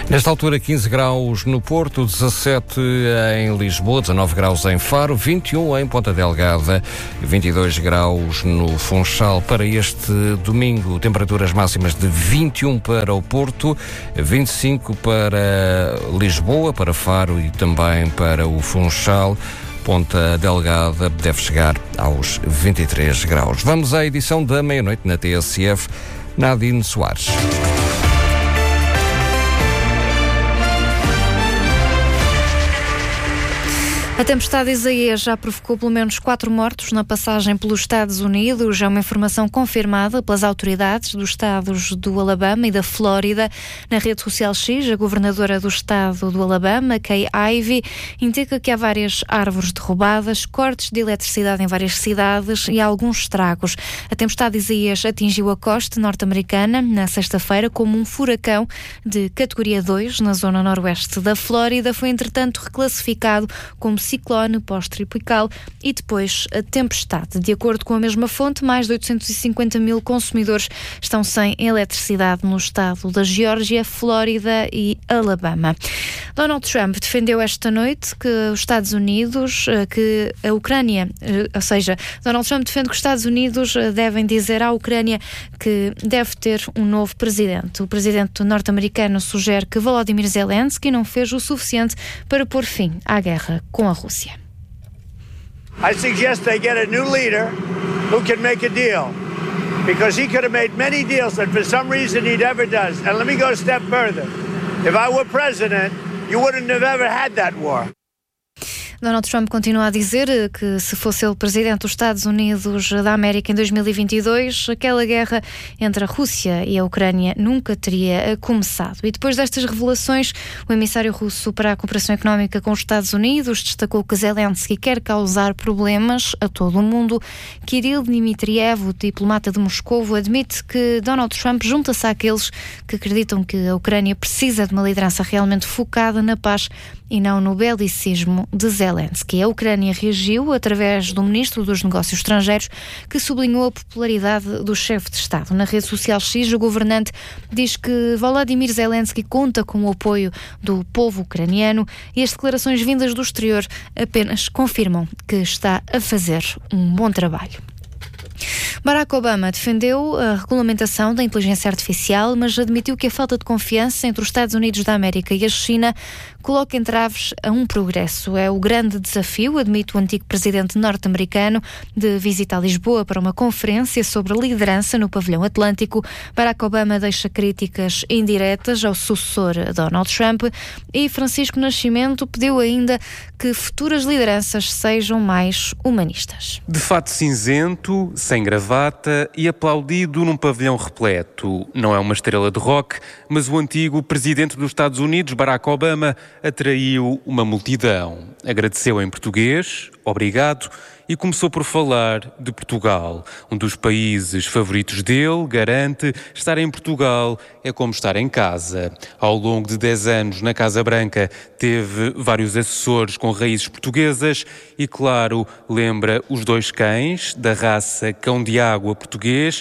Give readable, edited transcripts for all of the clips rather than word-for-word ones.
Nesta altura, 15 graus no Porto, 17 em Lisboa, 19 graus em Faro, 21 em Ponta Delgada, 22 graus no Funchal. Para este domingo, temperaturas máximas de 21 para o Porto, 25 para Lisboa, para Faro e também para o Funchal. Ponta Delgada deve chegar aos 23 graus. Vamos à edição da meia-noite na TSF. Nadine Soares. A tempestade Isaías já provocou pelo menos 4 mortos na passagem pelos Estados Unidos. É uma informação confirmada pelas autoridades dos estados do Alabama e da Flórida. Na rede social X, a governadora do estado do Alabama, Kay Ivey, indica que há várias árvores derrubadas, cortes de eletricidade em várias cidades e alguns estragos. A tempestade Isaías atingiu a costa norte-americana na sexta-feira como um furacão de categoria 2 na zona noroeste da Flórida. Foi, entretanto, reclassificado como ciclone pós-tropical e depois a tempestade. De acordo com a mesma fonte, mais de 850 mil consumidores estão sem eletricidade no estado da Geórgia, Flórida e Alabama. Donald Trump defendeu esta noite que os Estados Unidos, que a Ucrânia, ou seja, Donald Trump defende que os Estados Unidos devem dizer à Ucrânia que deve ter um novo presidente. O presidente norte-americano sugere que Volodymyr Zelensky não fez o suficiente para pôr fim à guerra com a Rússia. I suggest they get a new leader who can make a deal, because he could have made many deals that for some reason he never does. And let me go a step further. If I were president, you wouldn't have ever had that war. Donald Trump continua a dizer que se fosse ele presidente dos Estados Unidos da América em 2022, aquela guerra entre a Rússia e a Ucrânia nunca teria começado. E depois destas revelações, o emissário russo para a cooperação económica com os Estados Unidos destacou que Zelensky quer causar problemas a todo o mundo. Kirill Dmitriev, o diplomata de Moscovo, admite que Donald Trump junta-se àqueles que acreditam que a Ucrânia precisa de uma liderança realmente focada na paz e não no belicismo de Zelensky. A Ucrânia reagiu através do ministro dos Negócios Estrangeiros, que sublinhou a popularidade do chefe de Estado. Na rede social X, o governante diz que Volodymyr Zelensky conta com o apoio do povo ucraniano e as declarações vindas do exterior apenas confirmam que está a fazer um bom trabalho. Barack Obama defendeu a regulamentação da inteligência artificial, mas admitiu que a falta de confiança entre os Estados Unidos da América e a China coloca entraves a um progresso. É o grande desafio, admite o antigo presidente norte-americano, de visita a Lisboa para uma conferência sobre a liderança no pavilhão Atlântico. Barack Obama deixa críticas indiretas ao sucessor Donald Trump e Francisco Nascimento pediu ainda que futuras lideranças sejam mais humanistas. De fato cinzento, sem gravata e aplaudido num pavilhão repleto. Não é uma estrela de rock, mas o antigo presidente dos Estados Unidos, Barack Obama, atraiu uma multidão. Agradeceu em português, obrigado, e começou por falar de Portugal. Um dos países favoritos dele, garante, estar em Portugal é como estar em casa. Ao longo de 10 anos na Casa Branca teve vários assessores com raízes portuguesas e, claro, lembra os 2 cães da raça cão de água português,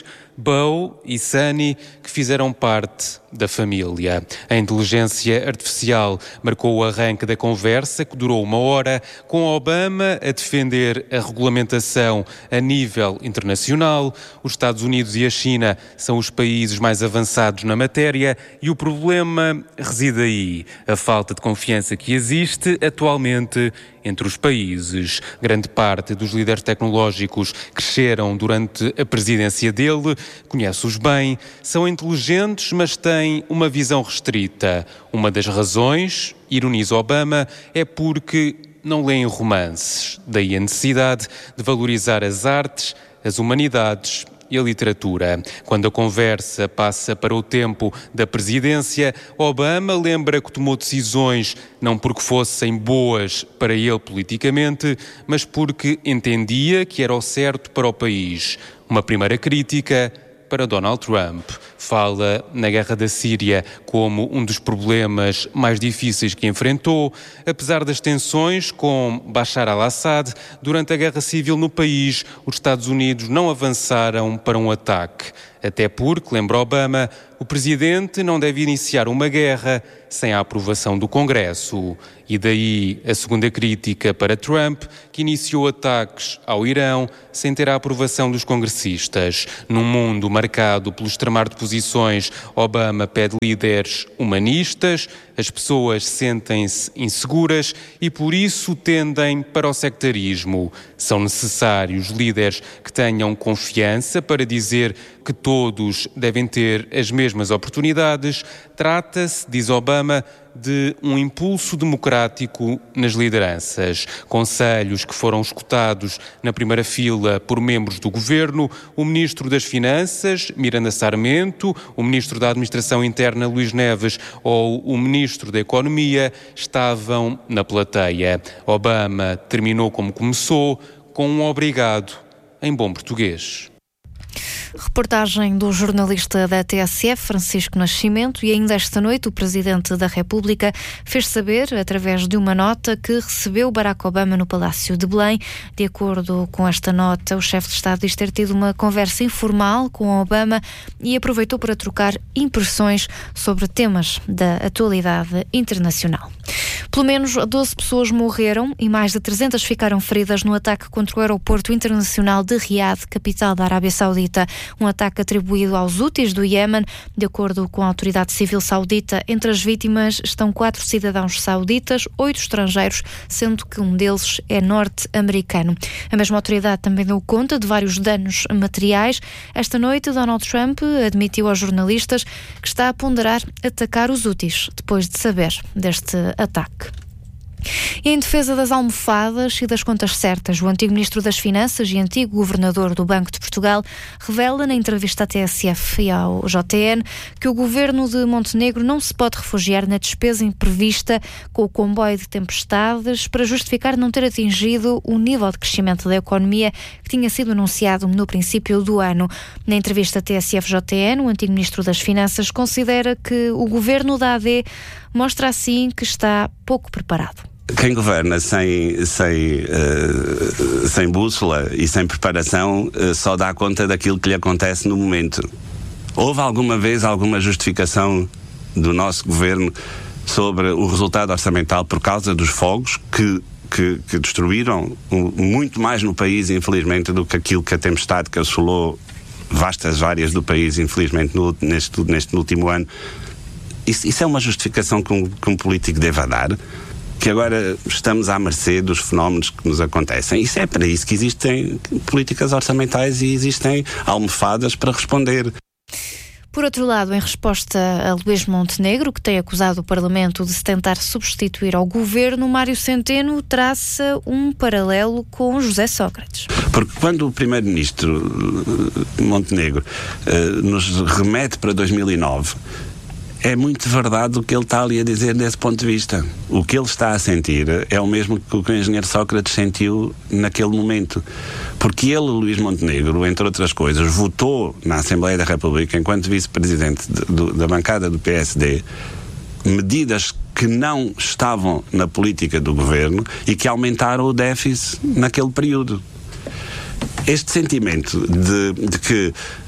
Bo e Sunny, que fizeram parte da família. A inteligência artificial marcou o arranque da conversa, que durou 1 hora, com Obama a defender a regulamentação a nível internacional. Os Estados Unidos e a China são os países mais avançados na matéria e o problema reside aí, a falta de confiança que existe atualmente entre os países. Grande parte dos líderes tecnológicos cresceram durante a presidência dele, conhece-os bem, são inteligentes, mas têm uma visão restrita. Uma das razões, ironiza Obama, é porque não leem romances. Daí a necessidade de valorizar as artes, as humanidades e a literatura. Quando a conversa passa para o tempo da presidência, Obama lembra que tomou decisões não porque fossem boas para ele politicamente, mas porque entendia que era o certo para o país. Uma primeira crítica para Donald Trump. Fala na guerra da Síria como um dos problemas mais difíceis que enfrentou, apesar das tensões com Bashar al-Assad. Durante a guerra civil no país, os Estados Unidos não avançaram para um ataque. Até porque, lembra Obama, o presidente não deve iniciar uma guerra sem a aprovação do Congresso. E daí a segunda crítica para Trump, que iniciou ataques ao Irão sem ter a aprovação dos congressistas. Num mundo marcado pelo extremar de posições, Obama pede líderes humanistas, as pessoas sentem-se inseguras e por isso tendem para o sectarismo. São necessários líderes que tenham confiança para dizer que todos devem ter as mesmas oportunidades. Trata-se, diz Obama, de um impulso democrático nas lideranças. Conselhos que foram escutados na primeira fila por membros do governo, o Ministro das Finanças, Miranda Sarmento, o Ministro da Administração Interna, Luís Neves, ou o Ministro da Economia, estavam na plateia. Obama terminou como começou, com um obrigado em bom português. Reportagem do jornalista da TSF, Francisco Nascimento, e ainda esta noite o Presidente da República fez saber, através de uma nota, que recebeu Barack Obama no Palácio de Belém. De acordo com esta nota, o chefe de Estado diz ter tido uma conversa informal com Obama e aproveitou para trocar impressões sobre temas da atualidade internacional. Pelo menos 12 pessoas morreram e mais de 300 ficaram feridas no ataque contra o aeroporto internacional de Riad, capital da Arábia Saudita. Um ataque atribuído aos Houthis do Iémen. De acordo com a autoridade civil saudita, entre as vítimas estão 4 cidadãos sauditas, 8 estrangeiros, sendo que um deles é norte-americano. A mesma autoridade também deu conta de vários danos materiais. Esta noite, Donald Trump admitiu aos jornalistas que está a ponderar atacar os Houthis, depois de saber deste ataque. E em defesa das almofadas e das contas certas, o antigo Ministro das Finanças e antigo Governador do Banco de Portugal revela na entrevista à TSF e ao JN que o governo de Montenegro não se pode refugiar na despesa imprevista com o comboio de tempestades para justificar não ter atingido o nível de crescimento da economia que tinha sido anunciado no princípio do ano. Na entrevista à TSF-JN, o antigo Ministro das Finanças considera que o governo da AD mostra assim que está pouco preparado. Quem governa sem bússola e sem preparação só dá conta daquilo que lhe acontece no momento. Houve alguma vez alguma justificação do nosso governo sobre o resultado orçamental por causa dos fogos que destruíram muito mais no país, infelizmente, do que aquilo que a tempestade que assolou vastas áreas do país, infelizmente, neste último ano? Isso é uma justificação que um político deva dar? Que agora estamos à mercê dos fenómenos que nos acontecem. Isso é para isso que existem políticas orçamentais e existem almofadas para responder. Por outro lado, em resposta a Luís Montenegro, que tem acusado o Parlamento de se tentar substituir ao governo, Mário Centeno traça um paralelo com José Sócrates. Porque quando o primeiro-ministro Montenegro nos remete para 2009, é muito verdade o que ele está ali a dizer desse ponto de vista. O que ele está a sentir é o mesmo que o engenheiro Sócrates sentiu naquele momento. Porque ele, Luís Montenegro, entre outras coisas, votou na Assembleia da República, enquanto vice-presidente da bancada do PSD, medidas que não estavam na política do governo e que aumentaram o déficit naquele período. Este sentimento de que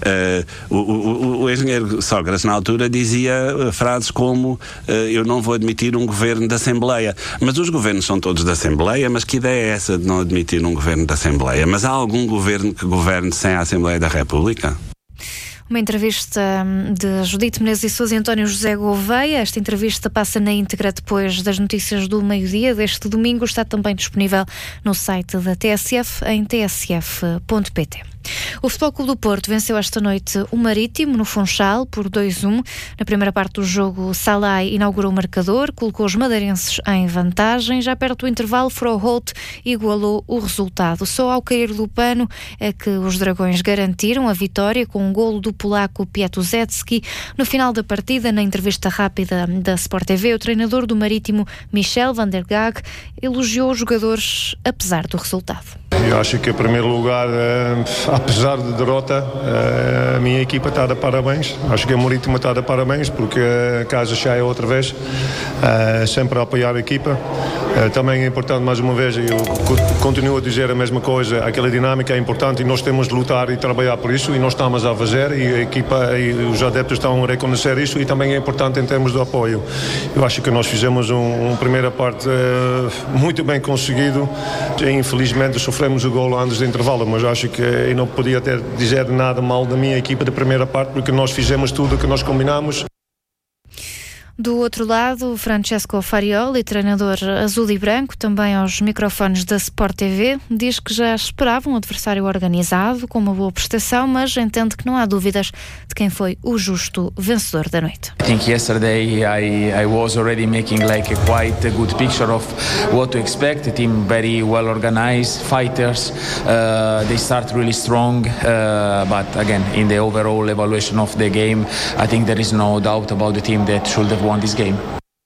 o engenheiro Sócrates, na altura, dizia frases como eu não vou admitir um governo da Assembleia. Mas os governos são todos da Assembleia, mas que ideia é essa de não admitir um governo da Assembleia? Mas há algum governo que governe sem a Assembleia da República? Uma entrevista de Judite Menezes e Sousa e António José Gouveia. Esta entrevista passa na íntegra depois das notícias do meio-dia deste domingo. Está também disponível no site da TSF, em tsf.pt. O Futebol Clube do Porto venceu esta noite o Marítimo no Funchal por 2-1. Na primeira parte do jogo, Salai inaugurou o marcador, colocou os madeirenses em vantagem. Já perto do intervalo, Froholt igualou o resultado. Só ao cair do pano é que os dragões garantiram a vitória com um golo do polaco Piatuszewski. No final da partida, na entrevista rápida da Sport TV, o treinador do Marítimo, Michel van der Gaag, elogiou os jogadores apesar do resultado. Eu acho que, em primeiro lugar, apesar de derrota, a minha equipa está a dar parabéns. Acho que a Marítimo está a dar parabéns, porque a casa cheia outra vez, sempre a apoiar a equipa. Também é importante, mais uma vez, eu continuo a dizer a mesma coisa, aquela dinâmica é importante e nós temos de lutar e trabalhar por isso, e nós estamos a fazer, e a equipa e os adeptos estão a reconhecer isso, e também é importante em termos de apoio. Eu acho que nós fizemos uma primeira parte muito bem conseguido. Infelizmente sofremos o golo antes do intervalo, mas acho que eu não podia dizer nada mal da minha equipa da primeira parte, porque nós fizemos tudo o que nós combinamos. Do outro lado, Francesco Farioli, treinador azul e branco, também aos microfones da Sport TV, diz que já esperava um adversário organizado, com uma boa prestação, mas entende que não há dúvidas de quem foi o justo vencedor da noite. I think yesterday I was already making like a quite a good picture of what to expect. A team very well organized, fighters. They start really strong, but again, in the overall evaluation of the game, I think there is no doubt about the team that should have won this game.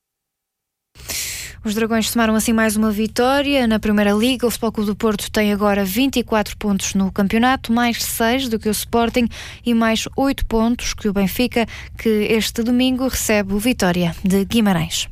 Os Dragões somaram assim mais uma vitória na Primeira Liga. O Futebol Clube do Porto tem agora 24 pontos no campeonato, mais 6 do que o Sporting e mais 8 pontos que o Benfica, que este domingo recebe o Vitória de Guimarães.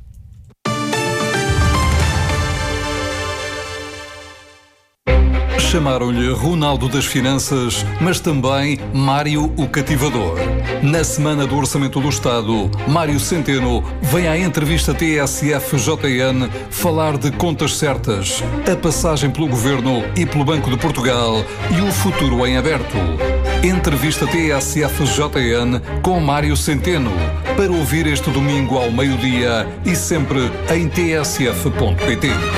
Chamaram-lhe Ronaldo das Finanças, mas também Mário o Cativador. Na semana do Orçamento do Estado, Mário Centeno vem à entrevista TSF-JN falar de contas certas, a passagem pelo Governo e pelo Banco de Portugal e o futuro em aberto. Entrevista TSF-JN com Mário Centeno, para ouvir este domingo ao meio-dia e sempre em tsf.pt.